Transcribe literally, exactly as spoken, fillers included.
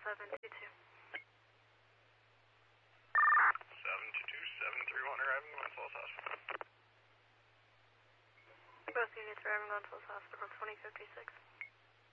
seven two two. seven two two, seven three one, arriving Glen Falls Hospital. Both units arriving Glen Falls Hospital, twenty fifty-six.